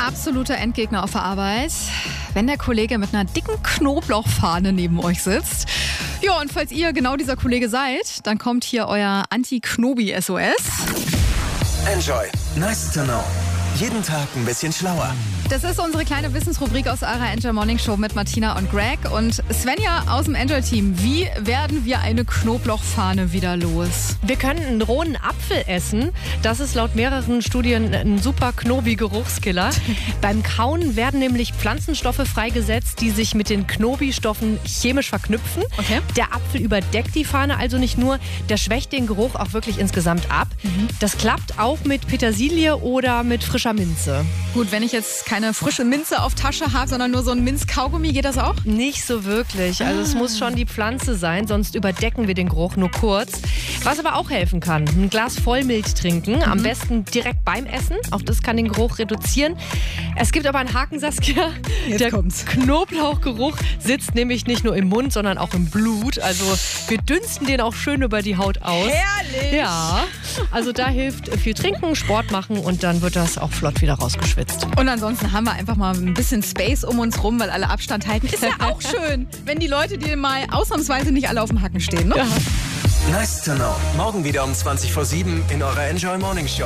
absoluter Endgegner auf der Arbeit, wenn der Kollege mit einer dicken Knoblauchfahne neben euch sitzt. Ja, und falls ihr genau dieser Kollege seid, dann kommt hier euer Anti-Knobi-SOS. Enjoy. Nice to know. Jeden Tag ein bisschen schlauer. Das ist unsere kleine Wissensrubrik aus eurer Enjoy Morning Show mit Martina und Greg. Und Svenja aus dem Enjoy-Team, wie werden wir eine Knoblauchfahne wieder los? Wir können einen rohen Apfel essen. Das ist laut mehreren Studien ein super Knobi-Geruchskiller. Beim Kauen werden nämlich Pflanzenstoffe freigesetzt, die sich mit den Knobi-Stoffen chemisch verknüpfen. Okay. Der Apfel überdeckt die Fahne also nicht nur, der schwächt den Geruch auch wirklich insgesamt ab. Das klappt auch mit Petersilie oder mit frischer Minze. Gut, wenn ich jetzt keine frische Minze auf Tasche habe, sondern nur so ein Minzkaugummi, geht das auch? Nicht so wirklich. Also es muss schon die Pflanze sein, sonst überdecken wir den Geruch nur kurz. Was aber auch helfen kann, ein Glas Vollmilch trinken, am besten direkt beim Essen. Auch das kann den Geruch reduzieren. Es gibt aber einen Haken, Saskia. Jetzt Der kommt's. Knoblauchgeruch sitzt nämlich nicht nur im Mund, sondern auch im Blut. Also wir dünsten den auch schön über die Haut aus. Herrlich! Ja, also da hilft viel trinken, Sport machen und dann wird das auch flott wieder rausgeschwitzt. Und ansonsten haben wir einfach mal ein bisschen Space um uns rum, weil alle Abstand halten. Ist ja auch schön, wenn die Leute, die mal ausnahmsweise nicht alle auf dem Hacken stehen. Ne? Ja. Nice to know. Morgen wieder um 20:07 in eurer Enjoy Morning Show.